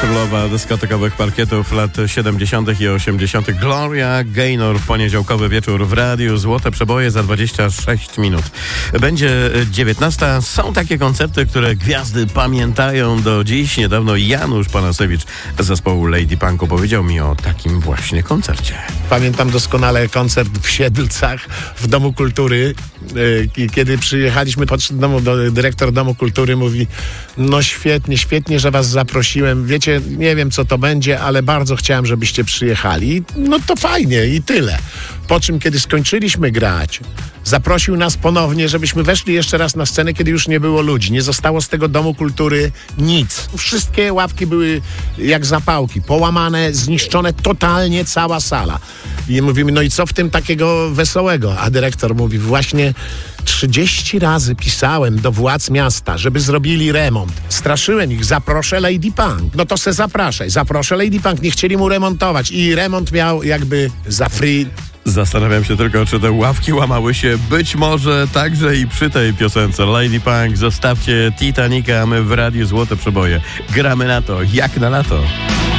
Królowa dyskotekowych parkietów lat 70. i 80. Gloria Gaynor. Poniedziałkowy wieczór w radiu. Złote przeboje za 26 minut. Będzie 19. Są takie koncerty, które gwiazdy pamiętają do dziś. Niedawno Janusz Panasewicz z zespołu Lady Punku powiedział mi o takim właśnie koncercie. Pamiętam doskonale koncert w Siedlcach w Domu Kultury. Kiedy przyjechaliśmy, podszedł dyrektor Domu Kultury, mówi: no świetnie, że was zaprosiłem. Wiecie, nie wiem co to będzie, ale bardzo chciałem, żebyście przyjechali. No to fajnie i tyle. Po czym, kiedy skończyliśmy grać, zaprosił nas ponownie, żebyśmy weszli jeszcze raz na scenę, kiedy już nie było ludzi. Nie zostało z tego Domu Kultury nic. Wszystkie ławki były jak zapałki, połamane, zniszczone totalnie cała sala. I mówimy, no i co w tym takiego wesołego? A dyrektor mówi, właśnie 30 razy pisałem do władz miasta, żeby zrobili remont. Straszyłem ich, zaproszę Lady Punk. No to se zaproszę Lady Punk. Nie chcieli mu remontować i remont miał jakby za free. Zastanawiam się tylko, czy te ławki łamały się być może także i przy tej piosence. Lady Punk, zostawcie Titanica, a my w radiu Złote Przeboje. Gramy na to, jak na lato.